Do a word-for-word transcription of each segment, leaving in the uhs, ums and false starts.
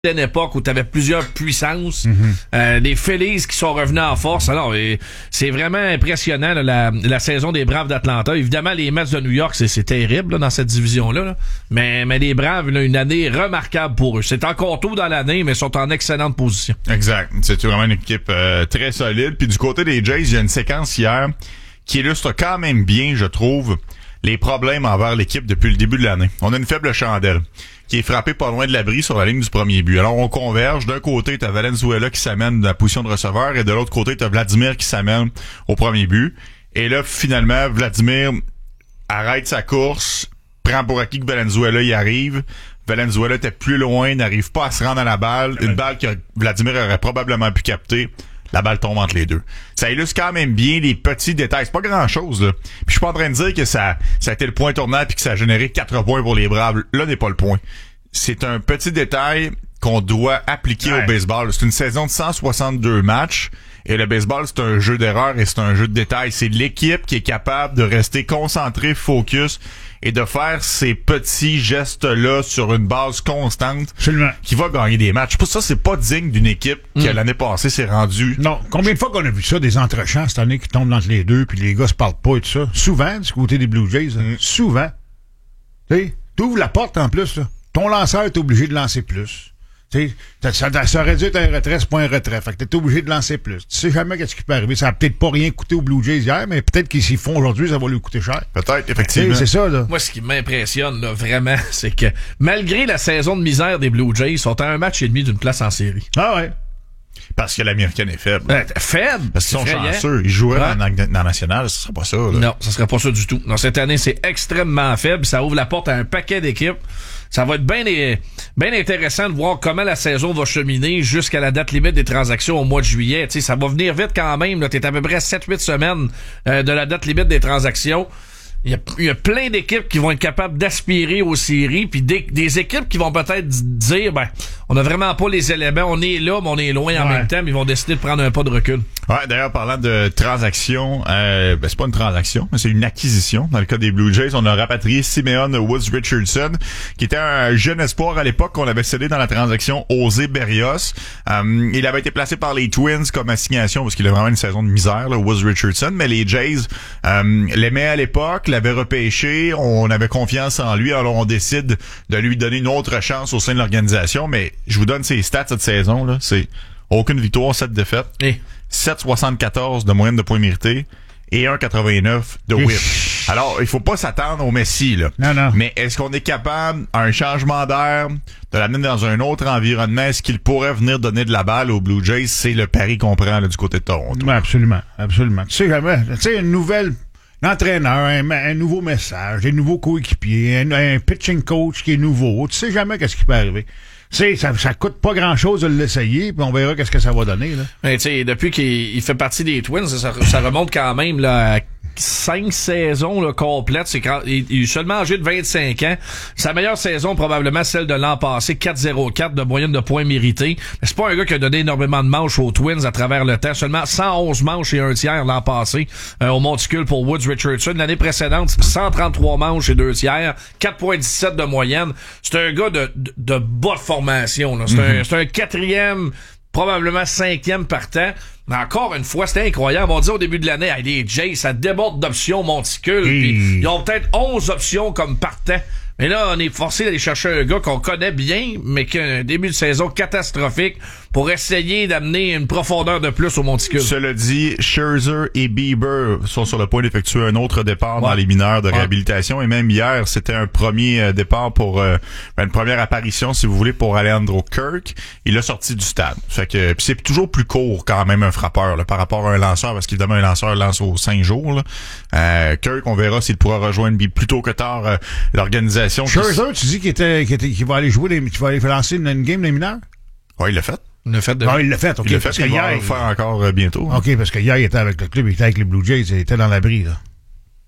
une époque où tu avais plusieurs puissances, mm-hmm. euh, des Phillies qui sont revenus en force. Alors, et, c'est vraiment impressionnant là, la, la saison des Braves d'Atlanta. Évidemment, les Mets de New York, c'est, c'est terrible là, dans cette division-là. Là. Mais, mais les Braves, là, une année remarquable pour eux. C'est encore tôt dans l'année, mais ils sont en excellente position. Exact. C'est vraiment une équipe euh, très solide. Puis du côté des Jays, il y a une séquence hier qui illustre quand même bien, je trouve, les problèmes envers l'équipe depuis le début de l'année. On a une faible chandelle qui est frappé pas loin de l'abri sur la ligne du premier but. Alors, on converge. D'un côté, t'as Valenzuela qui s'amène de la position de receveur et de l'autre côté, t'as Vladimir qui s'amène au premier but. Et là, finalement, Vladimir arrête sa course, prend pour acquis que Valenzuela y arrive. Valenzuela était plus loin, n'arrive pas à se rendre à la balle. Une balle que Vladimir aurait probablement pu capter. La balle tombe entre les deux. Ça illustre quand même bien les petits détails. C'est pas grand-chose, là. Puis je suis pas en train de dire que ça, ça a été le point tournant puis que ça a généré quatre points pour les Braves. Là n'est pas le point. C'est un petit détail qu'on doit appliquer ouais. au baseball. C'est une saison de cent soixante-deux matchs. Et le baseball, c'est un jeu d'erreurs et c'est un jeu de détails. C'est l'équipe qui est capable de rester concentrée, focus et de faire ces petits gestes-là sur une base constante Absolument. Qui va gagner des matchs. Pour ça, c'est pas digne d'une équipe qui, mm. l'année passée, s'est rendue... Non. Combien de fois qu'on a vu ça, des entrechants cette année qui tombent entre les deux puis les gars se parlent pas et tout ça? Souvent, du côté des Blue Jays. Mm. Souvent. Tu sais, t'ouvres la porte en plus, là. Ton lanceur est obligé de lancer plus. Tu sais, ça, ça aurait dû être un retrait, c'est pas un retrait. Fait que t'es obligé de lancer plus. Tu sais jamais qu'est-ce qui peut arriver. Ça a peut-être pas rien coûté aux Blue Jays hier, mais peut-être qu'ils s'y font aujourd'hui, ça va lui coûter cher. Peut-être, effectivement. T'sais, c'est ça, là. Moi, ce qui m'impressionne, là, vraiment, c'est que malgré la saison de misère des Blue Jays, ils sont à un match et demi d'une place en série. Ah ouais. Parce que l'américaine est faible. Euh, faible? Parce qu'ils sont chanceux. Ils joueraient ouais. dans, dans, dans la nationale, ce serait pas ça, là. Non, ce serait pas ça du tout. Non, cette année, c'est extrêmement faible. Ça ouvre la porte à un paquet d'équipes. Ça va être bien bien intéressant de voir comment la saison va cheminer jusqu'à la date limite des transactions au mois de juillet. Tu sais, ça va venir vite quand même. Là, t'es à peu près à sept huit semaines euh, de la date limite des transactions. Il y a, il y a plein d'équipes qui vont être capables d'aspirer aux séries, puis des, des équipes qui vont peut-être dire, ben, on a vraiment pas les éléments, on est là, mais on est loin en ouais. même temps, mais ils vont décider de prendre un pas de recul. Ouais, d'ailleurs, parlant de transaction, euh, ben, c'est pas une transaction, mais c'est une acquisition. Dans le cas des Blue Jays, on a rapatrié Simeon Woods Richardson, qui était un jeune espoir à l'époque qu'on avait cédé dans la transaction José Berrios. Euh, il avait été placé par les Twins comme assignation, parce qu'il a vraiment une saison de misère, là, Woods Richardson, mais les Jays euh, l'aimaient à l'époque, l'avait repêché, on avait confiance en lui, alors on décide de lui donner une autre chance au sein de l'organisation, mais je vous donne ses stats cette saison, là, c'est aucune victoire, sept défaites, et sept virgule soixante-quatorze de moyenne de points mérités et un virgule quatre-vingt-neuf de whip. Alors, il faut pas s'attendre au Messi, là. Non, non. Mais est-ce qu'on est capable, à un changement d'air, de l'amener dans un autre environnement? Est-ce qu'il pourrait venir donner de la balle aux Blue Jays? C'est le pari qu'on prend là, du côté de Toronto. Oui, absolument, absolument. Tu sais jamais, tu sais, une nouvelle... L'entraîneur, un, un nouveau message, des nouveaux coéquipiers, un, un pitching coach qui est nouveau. Tu sais jamais qu'est-ce qui peut arriver. Tu sais, ça, ça coûte pas grand-chose de l'essayer, puis on verra qu'est-ce que ça va donner, là. Mais tu sais, depuis qu'il il fait partie des Twins, ça, ça remonte quand même, là, à cinq saisons, là, complètes. C'est quand, il, il est seulement âgé de vingt-cinq ans. Sa meilleure saison, probablement celle de l'an passé, quatre virgule zéro quatre de moyenne de points mérités. Mais c'est pas un gars qui a donné énormément de manches aux Twins à travers le temps. Seulement cent onze manches et un tiers l'an passé euh, au monticule pour Woods Richardson. L'année précédente, cent trente-trois manches et deux tiers, quatre virgule dix-sept de moyenne. C'est un gars de, de, de bas de formation, là. C'est mm-hmm. un, c'est un quatrième, probablement cinquième partant. Mais encore une fois, c'était incroyable. On dit au début de l'année, hey, les Jays, ça déborde d'options monticules. Mmh. Ils ont peut-être onze options comme partant. Mais là, on est forcé d'aller chercher un gars qu'on connaît bien, mais qui a un début de saison catastrophique pour essayer d'amener une profondeur de plus au monticule. Cela dit, Scherzer et Bieber sont sur le point d'effectuer un autre départ ouais. dans les mineurs de ouais. réhabilitation. Et même hier, c'était un premier départ pour euh, une première apparition, si vous voulez, pour Alejandro Kirk. Il a sorti du stade. Fait que pis c'est toujours plus court quand même un frappeur là, par rapport à un lanceur, parce qu'évidemment un lanceur lance aux cinq jours. Là. Euh, Kirk, on verra s'il pourra rejoindre plus tôt que tard euh, l'organisation. Scherzer, tu dis qu'il était, qu'il était, qu'il va aller jouer, des, qu'il va aller lancer une, une game des mineurs? Oui, il l'a fait. Il l'a fait. De... Non, il l'a fait, ok. Il l'a fait, parce il que va hier, le faire encore euh, bientôt. Ok, parce que hier, il était avec le club, il était avec les Blue Jays, il était dans l'abri, là.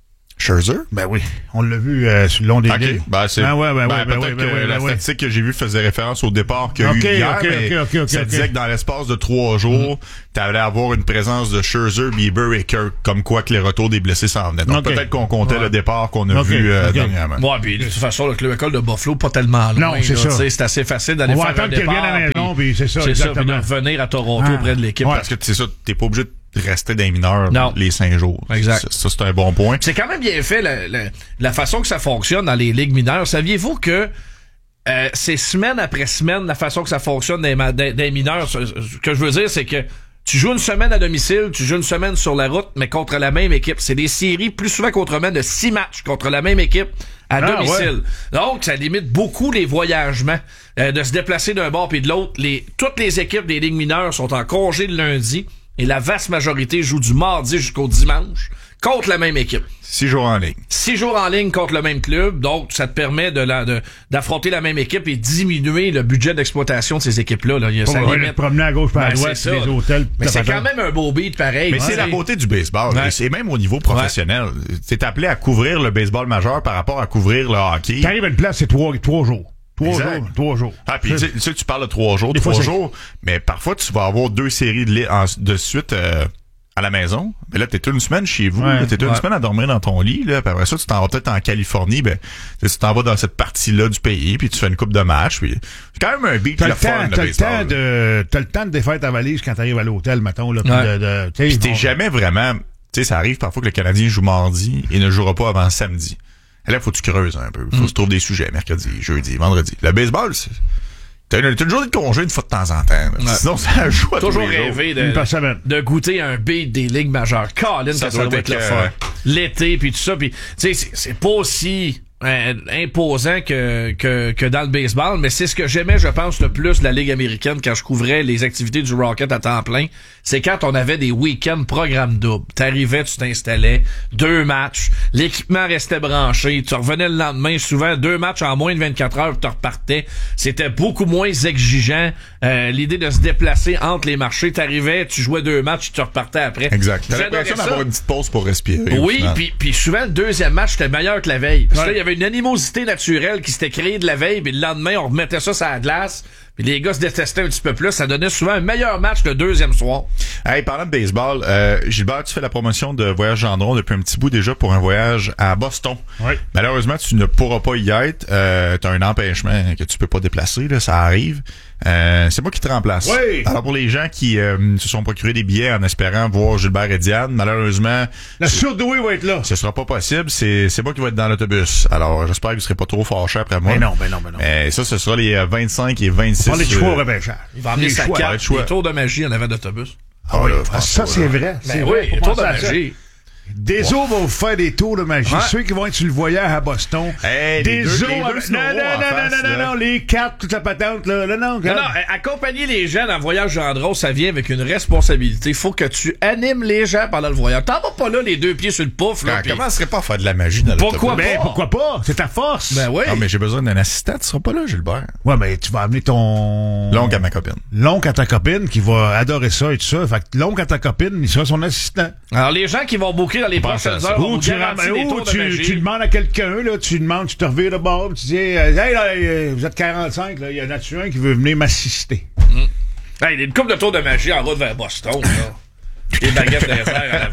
Scherzer? Ben oui, on l'a vu euh, sur le long des OK. lignes. Ben, c'est, Ah ouais, ben, ben, ouais, ben, peut-être ouais, que ben, ouais, la ben, ouais. statistique que j'ai vue faisait référence au départ qu'il y a OK, eu hier, OK, mais OK, OK, ça OK. disait que dans l'espace de trois jours, mm-hmm. t'allais avoir une présence de Scherzer, Bieber et Kirk, comme quoi que les retours des blessés s'en venaient. Donc OK. peut-être qu'on comptait Ouais. le départ qu'on a OK, vu euh, OK. dernièrement. Ouais, puis de toute façon, le club école de Buffalo, pas tellement loin. Non, c'est là, ça. tu sais, c'est assez facile d'aller On va faire un attendre qu'il départ. revienne à la maison, puis c'est ça, C'est ça, puis de exactement. revenir à Toronto Ah. auprès de l'équipe. Ouais. Parce que c'est ça, t'es pas obligé de rester dans les mineurs Non. les cinq jours. Exact. Ça, ça, c'est un bon point. C'est quand même bien fait, la, la, la façon que ça fonctionne dans les ligues mineures. Saviez-vous que euh, c'est semaine après semaine la façon que ça fonctionne dans les, ma- dans, dans les mineurs? Ce, ce que je veux dire, c'est que tu joues une semaine à domicile, tu joues une semaine sur la route, mais contre la même équipe. C'est des séries plus souvent qu'autrement de six matchs contre la même équipe à Ah, domicile. Donc, ça limite beaucoup les voyagements, euh, de se déplacer d'un bord puis de l'autre. Les, toutes les équipes des ligues mineures sont en congé le lundi et la vaste majorité joue du mardi jusqu'au dimanche contre la même équipe. Six jours en ligne. Six jours en ligne contre le même club, donc ça te permet de la, de, d'affronter la même équipe et diminuer le budget d'exploitation de ces équipes-là. Là. Il y a, Pour ça aller limite. te promener à gauche par à Ben, droite, c'est puis ça. les hôtels. Mais ta c'est patente. quand même un beau beat pareil. Mais c'est Ouais. la beauté du baseball. Ouais. Et c'est même au niveau professionnel. T'es appelé à couvrir le baseball majeur par rapport à couvrir le hockey. T'arrives à une place, c'est trois, trois jours. Trois Exact. jours, trois jours. Ah, puis tu sais- tu sais, tu parles de trois jours, Des trois fois, c'est- jours, mais parfois tu vas avoir deux séries de, li- en- de suite euh, à la maison. Mais là, t'es une semaine chez vous, Ouais, là, t'es une ouais. semaine à dormir dans ton lit, là, puis après ça, tu t'en vas peut-être en Californie, ben, tu sais, tu t'en vas dans cette partie-là du pays, puis tu fais une coupe de match, puis c'est quand même un beat T'as le le temps, fun, le t'as le baseball, temps là. de, t'as le temps de défaire ta valise quand t'arrives à l'hôtel, mettons, là, puis Ouais. de, de, tu sais, Puis t'es on- jamais vraiment, tu sais, ça arrive parfois que le Canadien joue mardi et ne jouera pas avant samedi. Et là, faut que tu creuses un peu. Faut que tu trouves des sujets mercredi, jeudi, vendredi. Le baseball, c'est, t'as une, t'as une journée de congé une fois de temps en temps. là. Ouais. Sinon, ça joue à tous Toujours les jours. rêvé Une de, par semaine. de goûter un beat des ligues majeures. Colin, Ça ça, ça doit doit être être le que- fun. L'été, puis tout ça. Puis, tu sais, c'est, c'est pas aussi euh, imposant que, que, que dans le baseball, mais c'est ce que j'aimais, je pense, le plus de la Ligue américaine quand je couvrais les activités du Rocket à temps plein. C'est quand on avait des week-ends programme double. T'arrivais, tu t'installais, deux matchs, l'équipement restait branché, tu revenais le lendemain, souvent deux matchs en moins de vingt-quatre heures, puis tu repartais. C'était beaucoup moins exigeant. Euh, l'idée de se déplacer entre les marchés, t'arrivais, tu jouais deux matchs, tu repartais après. Exact. T'as J'adorais l'impression ça. d'avoir une petite pause pour respirer. au Oui, final. puis puis souvent le deuxième match était meilleur que la veille. Parce que Ouais. là, il y avait une animosité naturelle qui s'était créée de la veille, puis le lendemain, on remettait ça sur la glace, puis les gars se détestaient un petit peu plus. Ça donnait souvent un meilleur match le deuxième soir. Hey, parlant de baseball, euh, Gilbert, tu fais la promotion de Voyage Gendron depuis un petit bout déjà pour un voyage à Boston. Oui. Malheureusement, tu ne pourras pas y être. Euh, t'as un empêchement que tu peux pas déplacer, là, ça arrive. Euh, c'est moi qui te remplace. Oui. Alors pour les gens qui euh, se sont procurés des billets en espérant voir Gilbert et Diane, malheureusement, La surdouée va être là. ce sera pas possible. C'est c'est moi qui vais être dans l'autobus. Alors j'espère que vous serez pas trop fâchés après moi. Mais non, mais non, mais non. Mais ça, ce sera les euh, vingt-cinq et vingt-six. On est de choix au euh, repêchage. Il va amener Les sa choix. va être carte, choix. des tours de magie en avant d'autobus. Ah, là, Ah, ça, François, c'est là. vrai. C'est Ben vrai. oui, Faut tour de penser à ça. magie. Des autres vont vous faire des tours de magie. Ouais. Ceux qui vont être sur le voyage à Boston. Hey, les des deux- autres. les deux avec- snows Non, non, en non, face, non, non, là. non, les cartes, toute la patente, là. Là, non, Non, regarde. non, euh, accompagner les gens dans le voyage Gendron, ça vient avec une responsabilité. Faut que tu animes les gens pendant le voyage. T'en vas pas là les deux pieds sur le pouf, là. Ah, puis- comment serait pas à faire de la magie dans Pourquoi l'autobus? Ben, pas? pourquoi pas? C'est ta force. Ben oui. Ah, mais j'ai besoin d'un assistant. Tu seras pas là, Gilbert. Ouais, mais tu vas amener ton... L'oncle à ma copine. L'oncle à ta copine qui va adorer ça et tout ça. Fait que l'oncle à ta copine, il sera son assistant. Alors, les gens qui vont booker dans les Pense à prochaines ça. heures, on Ou vous tu, garantit ramènes- des ou tours de tu, magie. tu demandes à quelqu'un, là, tu demandes, tu te reviens de bord, puis tu dis, euh, hey, là, euh, vous êtes quarante-cinq, là, il y en a-tu un qui veut venir m'assister? Hey, il y a une couple de tours de magie en route vers Boston, là. Des baguettes de fer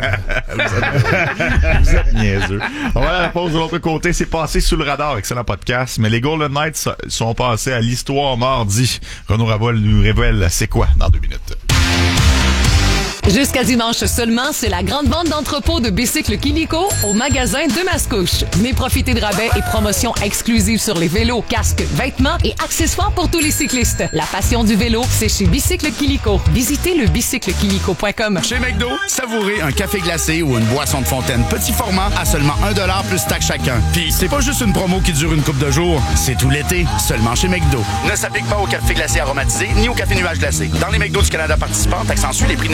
à l'avant. Vous êtes niaiseux. On va à la pause de l'autre côté. C'est passé sous le radar. Excellent podcast. Mais les Golden Knights so- sont passés à l'histoire mardi. Renaud Raval nous révèle c'est quoi dans deux minutes. Jusqu'à dimanche seulement, c'est la grande vente d'entrepôt de bicycles Kilico au magasin de Mascouche. Venez profiter de rabais et promotions exclusives sur les vélos, casques, vêtements et accessoires pour tous les cyclistes. La passion du vélo, c'est chez Bicycle Kilico. Visitez le bicycle kilico point com. Chez McDo, savourez un café glacé ou une boisson de fontaine petit format à seulement un dollar plus taxe chacun. Puis c'est pas juste une promo qui dure une couple de jours, c'est tout l'été, seulement chez McDo. Ne s'applique pas au café glacé aromatisé ni au café nuage glacé. Dans les McDo du Canada participants, taxe en suit, les prix ne s'appliquent pas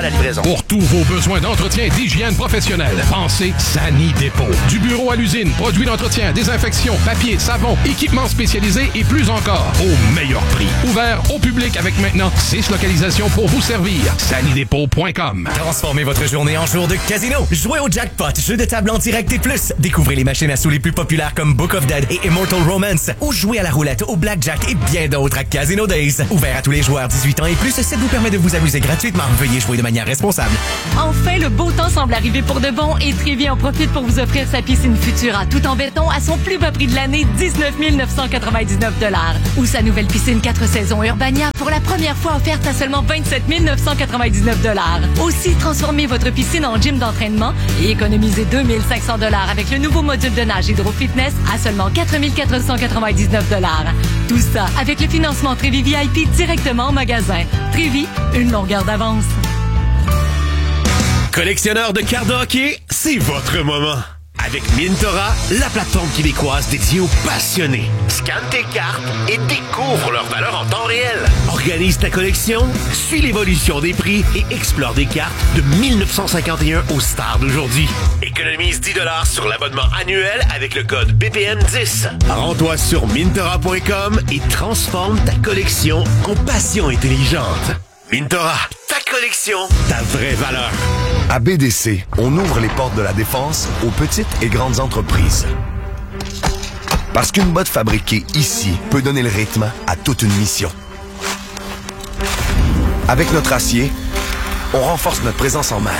à la livraison. Pour tous vos besoins d'entretien et d'hygiène professionnelle, pensez Sani Dépôt. Du bureau à l'usine, produits d'entretien, désinfection, papier, savon, équipements spécialisés et plus encore, au meilleur prix. Ouvert au public avec maintenant six localisations pour vous servir. Sani Dépôt point com. Transformez votre journée en jour de casino. Jouez au jackpot, jeu de table en direct et plus. Découvrez les machines à sous les plus populaires comme Book of Dead et Immortal Romance. Ou jouez à la roulette, au blackjack et bien d'autres à Casino Days. Ouvert à tous les joueurs dix-huit ans et plus, ça vous permet de vous amuser gratuitement. Veuillez jouer de manière responsable. Enfin, le beau temps semble arriver pour de bon et Trévi en profite pour vous offrir sa piscine Futura tout en béton à son plus bas prix de l'année, dix-neuf mille neuf cent quatre-vingt-dix-neuf dollars. Ou sa nouvelle piscine quatre saisons Urbania pour la première fois offerte à seulement vingt-sept mille neuf cent quatre-vingt-dix-neuf dollars. Aussi, transformez votre piscine en gym d'entraînement et économisez deux mille cinq cents dollars avec le nouveau module de nage Hydro Fitness à seulement quatre mille quatre cent quatre-vingt-dix-neuf dollars. Tout ça avec le financement Trévi V I P directement au magasin. Trévi, une longueur d'avance. Collectionneur de cartes de hockey, c'est votre moment. Avec Mintora, la plateforme québécoise dédiée aux passionnés. Scanne tes cartes et découvre leur valeur en temps réel. Organise ta collection, suis l'évolution des prix et explore des cartes de dix-neuf cent cinquante et un aux stars d'aujourd'hui. Économise dix dollars sur l'abonnement annuel avec le code B P M dix. Rends-toi sur Mintora point com et transforme ta collection en passion intelligente. Mintora, ta collection, ta vraie valeur. À B D C, on ouvre les portes de la défense aux petites et grandes entreprises. Parce qu'une botte fabriquée ici peut donner le rythme à toute une mission. Avec notre acier, on renforce notre présence en mer.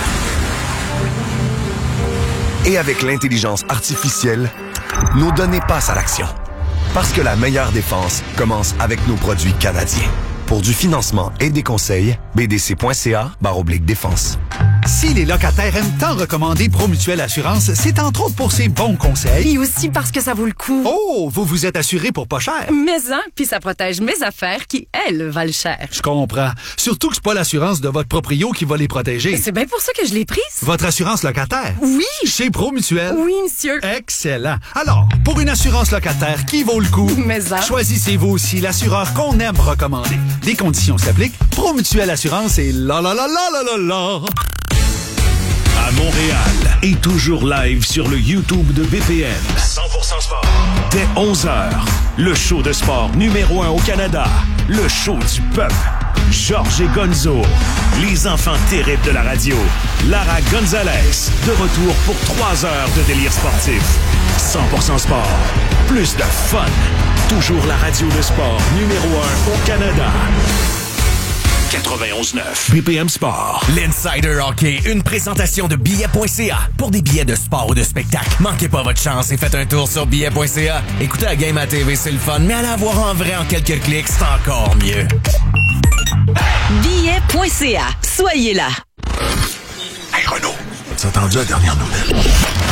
Et avec l'intelligence artificielle, nos données passent à l'action. Parce que la meilleure défense commence avec nos produits canadiens. Pour du financement et des conseils, b d c point c a barre oblique défense. Si les locataires aiment tant recommander Promutuelle Assurance, c'est entre autres pour ses bons conseils. Et aussi parce que ça vaut le coup. Oh, vous vous êtes assuré pour pas cher. Mais hein, puis ça protège mes affaires qui, elles, valent cher. Je comprends. Surtout que c'est pas l'assurance de votre proprio qui va les protéger. C'est bien pour ça que je l'ai prise. Votre assurance locataire? Oui. Chez Promutuelle? Oui, monsieur. Excellent. Alors, pour une assurance locataire qui vaut le coup, Mais hein. choisissez-vous aussi l'assureur qu'on aime recommander. Des conditions s'appliquent. Promutuelle Assurance et la la la la la la la. À Montréal et toujours live sur le YouTube de B P M. cent pour cent sport. Dès onze heures, le show de sport numéro un au Canada. Le show du peuple. Georges et Gonzo. Les enfants terribles de la radio. Lara Gonzalez. De retour pour trois heures de délire sportif. cent pour cent sport. Plus de fun. Toujours la radio de sport numéro un au Canada. quatre-vingt-onze neuf B P M Sport. L'Insider Hockey, une présentation de billets point c a. Pour des billets de sport ou de spectacle, manquez pas votre chance et faites un tour sur billets point c a. Écoutez la game à T V, c'est le fun, mais allez la voir en vrai en quelques clics, c'est encore mieux. billets point c a. Soyez là. Hey Renaud, t'as entendu la dernière nouvelle?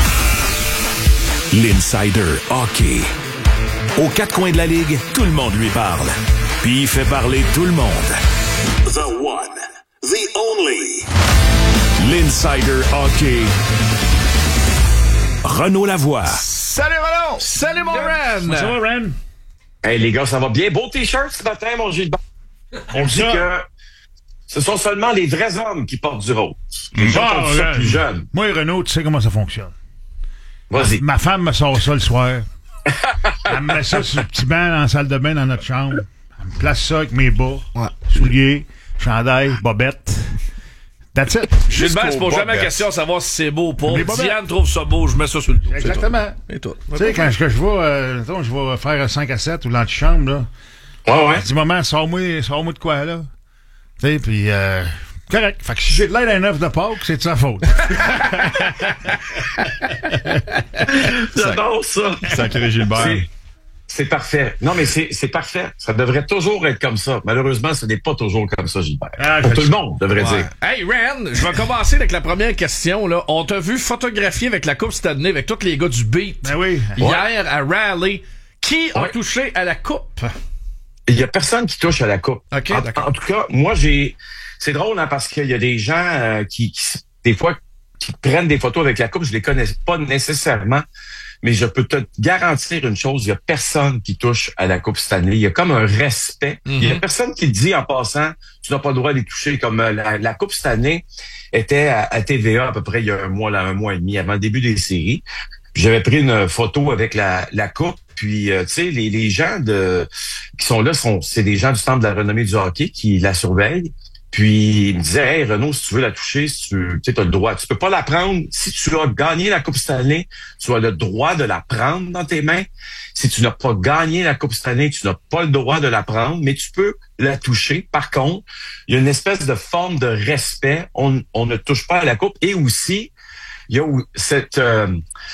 L'Insider Hockey. Aux quatre coins de la ligue, tout le monde lui parle. Puis il fait parler tout le monde. The one, the only. L'Insider Hockey. Renaud Lavoie. Salut Renaud! Salut mon Ren! Ça va, Ren? Hey les gars, ça va bien? Beau t-shirt ce matin, mon Gilbert. On dit ça. que ce sont seulement les vrais hommes qui portent du rose. Les gens Bon, portent ça Ren. plus jeunes. Moi, Renaud, tu sais comment ça fonctionne. Vas-y. Ma femme me sort ça le soir. Elle me met ça sur le petit banc dans la salle de bain dans notre chambre. Elle me place ça avec mes bas, ouais. souliers, chandail, bobette. That's it. Gilbert, c'est pas jamais question de savoir si c'est beau ou pas. Diane trouve ça beau, je mets ça sur le dos. Exactement. Et toi? Tu sais, quand je, je vais, euh, attends, je vais faire cinq à sept ou l'antichambre, là. Ouais, ouais. Je dis, maman, sors-moi, sors-moi de quoi, là? Tu sais, puis, euh, correct. Fait que si j'ai de l'aide à un œuf de Pâques, c'est de sa faute. J'adore ça. Sacré Gilbert. C'est, c'est parfait. Non, mais c'est, c'est parfait. Ça devrait toujours être comme ça. Malheureusement, ce n'est pas toujours comme ça, Gilbert. Ah, Pour tout le monde, devrait ouais. dire. Hey, Ren, je vais commencer avec la première question, là. On t'a vu photographier avec la Coupe Stanley, avec tous les gars du beat. Ben oui. Hier, ouais. à Raleigh. Qui a ouais. touché à la Coupe? Il y a personne qui touche à la Coupe. OK, en, d'accord. En tout cas, moi, j'ai... C'est drôle, hein, parce qu'il y a des gens euh, qui, qui, des fois, qui prennent des photos avec la Coupe. Je les connais pas nécessairement. mais je peux te garantir une chose, il y a personne qui touche à la Coupe Stanley. Il y a comme un respect. Mm-hmm. Il y a personne qui dit en passant, tu n'as pas le droit d'y toucher. Comme euh, la, la Coupe Stanley était à, à T V A à peu près il y a un mois, là, un mois et demi, avant le début des séries. Puis j'avais pris une photo avec la, la coupe. Puis, euh, tu sais, les, les gens de qui sont là, sont c'est des gens du Temple de la renommée du hockey qui la surveillent. Puis, il me disait, hey, Renaud, si tu veux la toucher, si tu sais, t'as le droit. Tu peux pas la prendre. Si tu as gagné la Coupe Stanley, tu as le droit de la prendre dans tes mains. Si tu n'as pas gagné la Coupe Stanley, tu n'as pas le droit de la prendre, mais tu peux la toucher. Par contre, il y a une espèce de forme de respect. On, on ne touche pas à la coupe. Et aussi, il y a cette... Euh,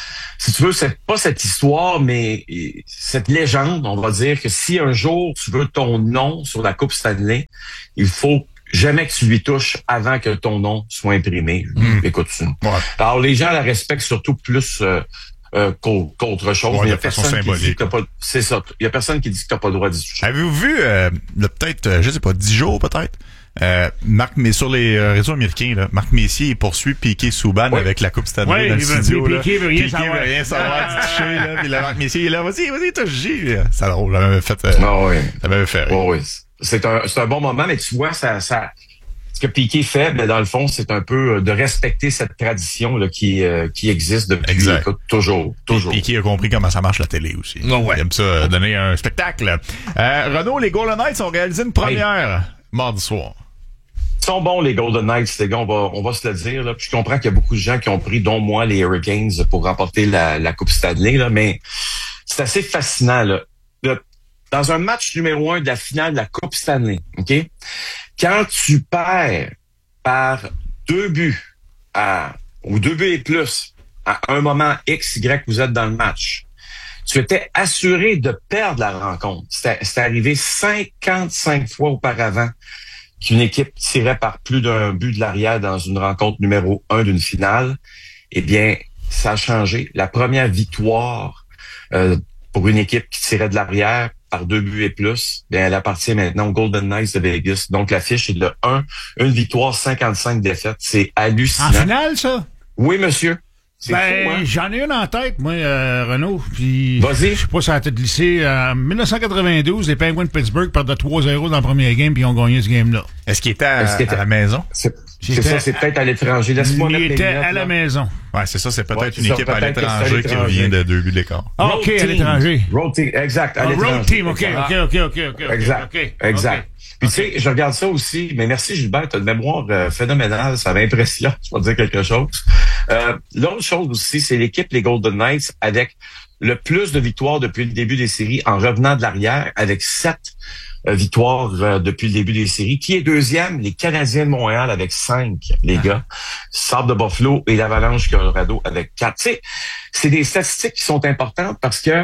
si tu veux, c'est pas cette histoire, mais cette légende, on va dire que si un jour tu veux ton nom sur la Coupe Stanley, il faut jamais que tu lui touches avant que ton nom soit imprimé. Mmh. Écoute ça. Ouais. Alors, les gens la respectent surtout plus euh, euh, qu'autre chose. Ouais, mais il y a de façon personne symbolique. qui dit que t'as pas, c'est ça. Il y a personne qui dit que t'as pas le droit d'y toucher. Avez-vous vu, euh, là, peut-être, euh, je sais pas, dix jours peut-être, euh, Marc, mais sur les euh, réseaux américains, là, Marc Messier poursuit Piquet Souban oui. avec la Coupe Stanley oui, dans le studio. Piquet, Piquet veut rien Piquet savoir. veut rien savoir du toucher, là. Puis là, Marc Messier est là, vas-y, vas-y, touche J. Ça drôle, ça m'avait fait, euh, ah, oui. ça m'avait fait. Oh, oui. C'est un, c'est un bon moment, mais tu vois, ça, ça, ce que Piquet fait, ben, dans le fond, c'est un peu de respecter cette tradition là, qui, euh, qui existe depuis écoute, toujours. toujours. Piquet a compris comment ça marche la télé aussi. Oh, ouais. Il aime ça, euh, donner un spectacle. Euh, Renaud, les Golden Knights ont réalisé une première hey. mardi soir. Ils sont bons, les Golden Knights, les gars, on va, on va se le dire. Là. Puis je comprends qu'il y a beaucoup de gens qui ont pris, dont moi, les Hurricanes pour remporter la, la Coupe Stanley, là, mais c'est assez fascinant. Là. Là, dans un match numéro un de la finale de la Coupe Stanley, OK? Quand tu perds par deux buts à, ou deux buts et plus à un moment X, Y, vous êtes dans le match, tu étais assuré de perdre la rencontre. C'était, c'était arrivé cinquante-cinq fois auparavant qu'une équipe tirait par plus d'un but de l'arrière dans une rencontre numéro un d'une finale. Eh bien, ça a changé. La première victoire euh, pour une équipe qui tirait de l'arrière par deux buts et plus, bien, elle appartient maintenant aux Golden Knights de Vegas. Donc, la fiche est de un, une victoire, cinquante-cinq défaites. C'est hallucinant. En finale, ça? Oui, monsieur. C'est ben, fou, hein? J'en ai une en tête, moi, euh, Renaud. Puis, vas-y. Je sais pas si ça a été glissé. En dix-neuf cent quatre-vingt-douze, les Penguins de Pittsburgh perdent de trois zéro dans le premier game, puis ils ont gagné ce game-là. Est-ce qu'il était à, Est-ce qu'il était... à la maison? C'est, c'est ça, c'est peut-être à l'étranger. Laisse-moi il mettre était lunettes, à la là. maison. Ouais, c'est ça, c'est peut-être ouais, une ça, équipe peut-être à l'étranger qui revient de deux buts d'écart. Ah, OK, à l'étranger. Road team, exact, à oh, l'étranger. Road team, OK, OK, OK, OK, OK. Exact, okay, exact. Okay. Puis okay. tu sais, je regarde ça aussi, mais merci Gilbert, t'as une mémoire euh, phénoménale, ça m'impressionne, je vais te dire quelque chose. Euh, l'autre chose aussi, c'est l'équipe, les Golden Knights, avec le plus de victoires depuis le début des séries en revenant de l'arrière, avec sept euh, victoires euh, depuis le début des séries. Qui est deuxième? Les Canadiens de Montréal avec cinq, les gars. Sabre de Buffalo et l'Avalanche Colorado avec quatre. Tu sais, c'est des statistiques qui sont importantes parce que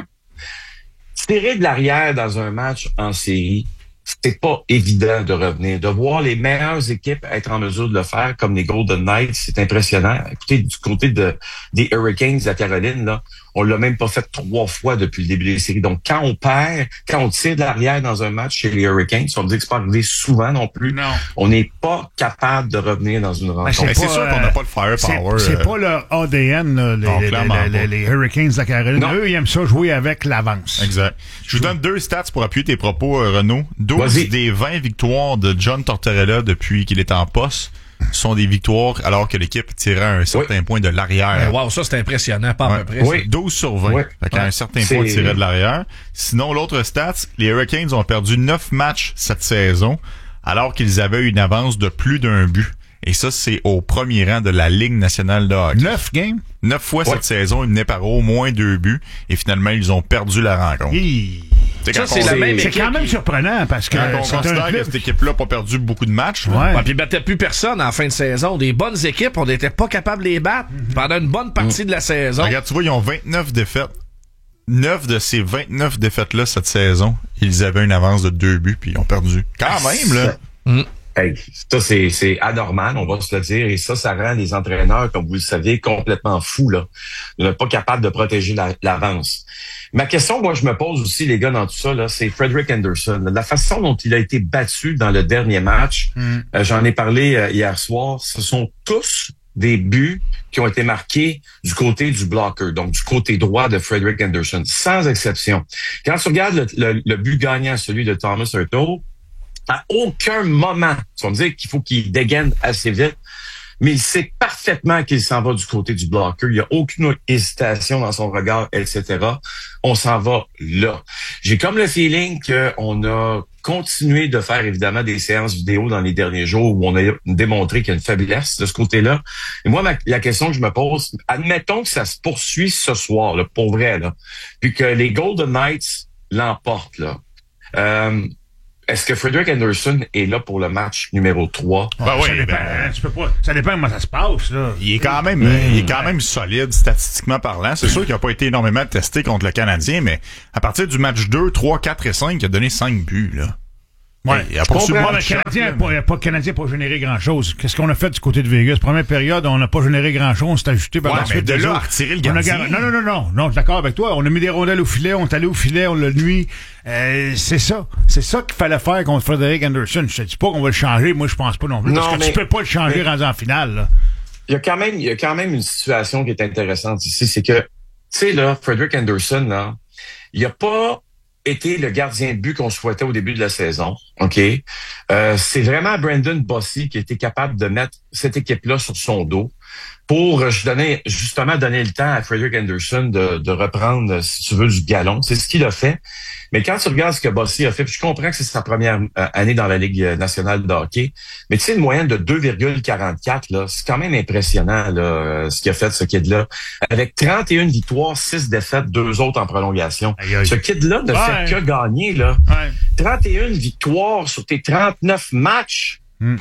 tirer de l'arrière dans un match en série, c'est pas évident de revenir. De voir les meilleures équipes être en mesure de le faire, comme les Golden Knights, c'est impressionnant. Écoutez, du côté de des Hurricanes de la Caroline, là, on l'a même pas fait trois fois depuis le début des séries. Donc, quand on perd, quand on tire de l'arrière dans un match chez les Hurricanes, on me dit que c'est pas arrivé souvent non plus. Non. On n'est pas capable de revenir dans une rencontre. C'est, c'est sûr qu'on n'a pas le firepower. C'est, c'est euh... pas leur A D N, là, les, non, les, les, les, les Hurricanes de la Caroline. Non. Eux, ils aiment ça jouer avec l'avance. Exact. Je vous donne deux stats pour appuyer tes propos, Renaud. douze Vas-y. Des vingt victoires de John Tortorella depuis qu'il est en poste sont des victoires alors que l'équipe tirait un certain oui. point de l'arrière. Wow, ça c'est impressionnant, pas ouais. à peu près. Oui. douze sur vingt. Oui. Fait qu'à ouais. un certain c'est... point tirait de l'arrière. Sinon, l'autre stat, les Hurricanes ont perdu neuf matchs cette saison alors qu'ils avaient une avance de plus d'un but. Et ça, c'est au premier rang de la Ligue nationale de hockey. Neuf games? Neuf fois ouais. cette saison, ils menaient par au moins deux buts. Et finalement, ils ont perdu la rencontre. Hi. Ça, c'est, la même c'est quand même surprenant parce que quand on c'est considère un club... que cette équipe-là n'a pas perdu beaucoup de matchs. Ouais. Ouais, puis ils battaient plus personne en fin de saison. Des bonnes équipes, on n'était pas capable de les battre mm-hmm. pendant une bonne partie mm. de la saison. Regarde, tu vois, ils ont vingt-neuf défaites. Neuf de ces vingt-neuf défaites-là cette saison, ils avaient une avance de deux buts puis ils ont perdu. Quand même, là. Mm. Hey, ça, c'est, c'est anormal, on va se le dire. Et ça, ça rend les entraîneurs, comme vous le savez, complètement fous, là. Ils ne sont pas capables de protéger la, l'avance. Ma question, moi, je me pose aussi, les gars, dans tout ça, là, c'est Frederik Andersen. La façon dont il a été battu dans le dernier match, mm. euh, j'en ai parlé euh, hier soir, ce sont tous des buts qui ont été marqués du côté du blocker, donc du côté droit de Frederick Anderson, sans exception. Quand tu regardes le, le, le but gagnant, celui de Thomas Hurtel, à aucun moment, tu vas me dire qu'il faut qu'il dégaine assez vite, mais il sait parfaitement qu'il s'en va du côté du blocker. Il n'y a aucune hésitation dans son regard, et cetera. On s'en va là. J'ai comme le feeling qu'on a continué de faire évidemment des séances vidéo dans les derniers jours où on a démontré qu'il y a une faiblesse de ce côté-là. Et moi, ma, la question que je me pose, admettons que ça se poursuit ce soir, là, pour vrai, là, puis que les Golden Knights l'emportent, là. Euh, Est-ce que Frederick Anderson est là pour le match numéro trois? Ben oui, ça dépend, ben, tu peux pas, ça dépend comment ça se passe, là. Il est quand même, mmh. il est quand même solide, statistiquement parlant. C'est sûr qu'il n'a pas été énormément testé contre le Canadien, mais à partir du match deux, trois, quatre et cinq, il a donné cinq buts, là. Ouais, il a pas su le Canadien n'a pas, pas, Canadien pas généré grand-chose. Qu'est-ce qu'on a fait du côté de Vegas? Première période, on n'a pas généré grand-chose, on s'est ajusté par ouais, la suite. De là à retirer le gardien. A, non, non, non, non, non, d'accord avec toi. On a mis des rondelles au filet, on est allé au filet, on l'a nuit. Euh, c'est ça. C'est ça qu'il fallait faire contre Frederick Anderson. Je te dis pas qu'on va le changer, moi je pense pas non plus. Non, parce que mais, tu peux pas le changer mais, rendu en finale, là. Il y a quand même, il y a quand même une situation qui est intéressante ici, c'est que, tu sais, là, Frederick Anderson, là, il a pas été le gardien de but qu'on souhaitait au début de la saison, OK? Euh, c'est vraiment Brandon Bossy qui a été capable de mettre cette équipe-là sur son dos pour je donner, justement donner le temps à Frederick Anderson de, de reprendre, si tu veux, du galon. C'est ce qu'il a fait. Mais quand tu regardes ce que Bossy a fait, puis je comprends que c'est sa première euh, année dans la Ligue nationale de hockey, mais tu sais, une moyenne de deux virgule quarante-quatre, là, c'est quand même impressionnant, là, euh, ce qu'il a fait, ce kid-là. Avec trente et une victoires, six défaites, deux autres en prolongation. Aïe, aïe. Ce kid-là ne ouais. fait que gagner, là. Ouais. trente et une victoires sur tes trente-neuf matchs. Mm.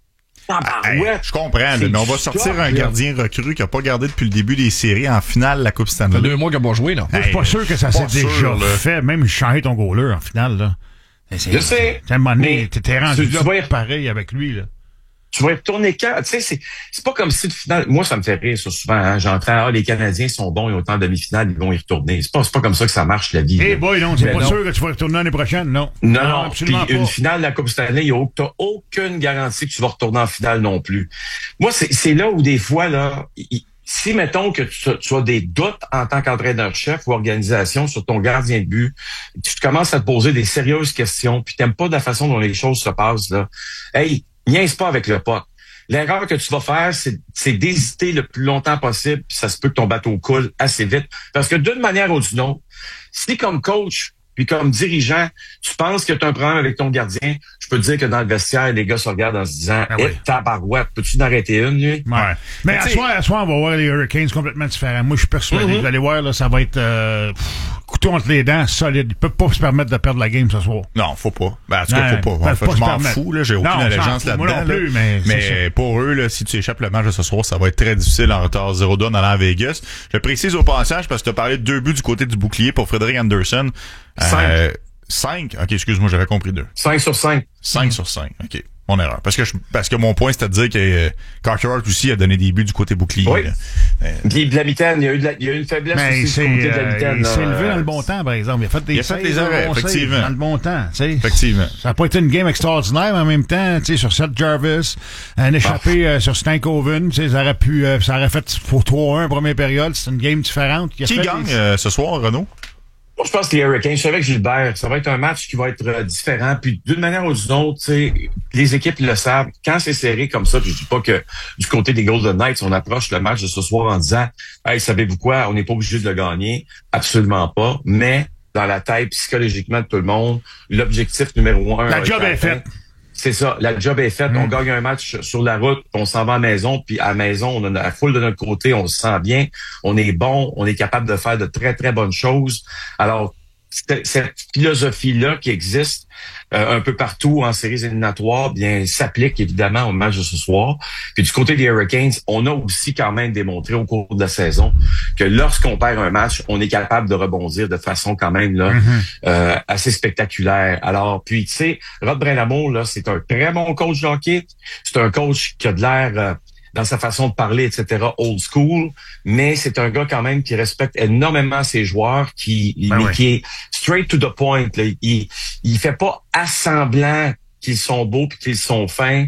Ah, hey, ouais. Je comprends, mais on va sortir un gardien recru qui n'a pas gardé depuis le début des séries en finale de la Coupe Stanley. Ça fait deux mois qu'il n'a pas joué, là. Hey, je suis pas sûr que ça s'est déjà sûr, fait, même changer ton goaler en finale, là. Je sais. À un moment donné, t'étais rendu tu, là tu pareil avec lui, là. Tu vas y retourner quand? Tu sais, c'est, c'est pas comme si le final, moi, ça me fait rire, ça, souvent, hein. J'entends, ah, les Canadiens sont bons, ils ont autant de demi-finales, ils vont y retourner. C'est pas, c'est pas comme ça que ça marche, la vie. Eh hey boy, non, c'est pas non. sûr que tu vas y retourner l'année prochaine, non. Non, non, absolument pas. Une finale de la Coupe Stanley, y a, t'as aucune garantie que tu vas retourner en finale non plus. Moi, c'est, c'est là où des fois, là, y, si, mettons, que tu, tu as des doutes en tant qu'entraîneur-chef ou organisation sur ton gardien de but, tu commences à te poser des sérieuses questions, puis t'aimes pas de la façon dont les choses se passent, là. Hey, niaise pas avec le pote. L'erreur que tu vas faire, c'est, c'est d'hésiter le plus longtemps possible, puis ça se peut que ton bateau coule assez vite. Parce que d'une manière ou d'une autre, si comme coach, puis comme dirigeant, tu penses que tu as un problème avec ton gardien, je peux te dire que dans le vestiaire, les gars se regardent en se disant ah, « Eh, oui. tabarouette, peux-tu en arrêter une, lui? » Ouais. Mais à soir, à soir, on va voir les Hurricanes complètement différents. Moi, je suis persuadé. Mm-hmm. Vous allez voir, là, ça va être euh, pff, couteau entre les dents, solide. Ils peuvent pas se permettre de perdre la game ce soir. Non, faut pas. Ben, en tout cas, faut pas. En fait, je m'en fous, là. J'ai aucune non, allégeance là-dedans. Moi non plus, là. Mais, mais pour eux, là, si tu échappes le match de ce soir, ça va être très difficile en retard zéro deux en allant à Vegas. Je le précise au passage parce que tu as parlé de deux buts du côté du bouclier pour Frederick Anderson. Cinq. Euh, cinq? Ok, excuse-moi, j'avais compris deux. Cinq sur cinq. Cinq mmh. sur cinq, ok. Mon erreur. Parce que je, parce que mon point, c'est à dire que euh, Carter Hart aussi a donné des buts du côté bouclier. Oui. Euh, de la mitaine, il y a eu de la, il y a eu une faiblesse mais aussi du côté de la mitaine. Il s'est levé dans le bon temps, par exemple. Il a fait des, il a fait des arrêts, effectivement. Dans le bon temps, tu sais. Effectivement. Ça n'a pas été une game extraordinaire, mais en même temps, tu sais, sur Seth Jarvis, un échappé ah. euh, sur Stankoven, tu sais, ça aurait pu, euh, ça aurait fait pour trois un première période. C'est une game différente. Qui, qui gagne des... euh, ce soir, Renaud? Moi, je pense que les Hurricanes, je suis avec Gilbert, ça va être un match qui va être euh, différent. Puis d'une manière ou d'une autre, tu sais, les équipes le savent. Quand c'est serré comme ça, puis je dis pas que du côté des Golden Knights, on approche le match de ce soir en disant « Hey, savez-vous quoi? On n'est pas obligé de le gagner. » Absolument pas. Mais dans la tête, psychologiquement de tout le monde, l'objectif numéro un... La job est faite. C'est ça, la job est faite. Mmh. On gagne un match sur la route, on s'en va à la maison, puis à la maison, on a la foule de notre côté, on se sent bien, on est bon, on est capable de faire de très, très bonnes choses. Alors, cette philosophie-là qui existe euh, un peu partout en séries éliminatoires, bien, s'applique évidemment au match de ce soir. Puis du côté des Hurricanes, on a aussi quand même démontré au cours de la saison que lorsqu'on perd un match, on est capable de rebondir de façon quand même là mm-hmm. euh, assez spectaculaire. Alors, puis tu sais, Rod Brind'Amour, là, c'est un très bon coach de hockey. C'est un coach qui a de l'air euh, dans sa façon de parler, et cetera, old school, mais c'est un gars quand même qui respecte énormément ses joueurs, qui, ben mais ouais. qui est straight to the point. Là. Il, il fait pas assemblant qu'ils sont beaux puis qu'ils sont fins